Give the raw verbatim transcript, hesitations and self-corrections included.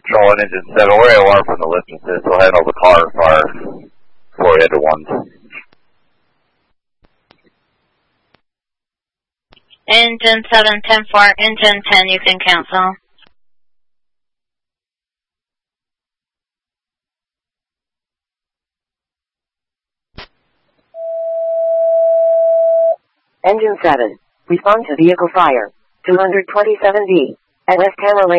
Control and engine seven, we're A O R from the lift assist. We'll handle the car fire before we head to ones. Engine seven, ten four, engine ten, you can cancel. Engine seven, respond to vehicle fire, two twenty-seven D, at West Hammer Lane.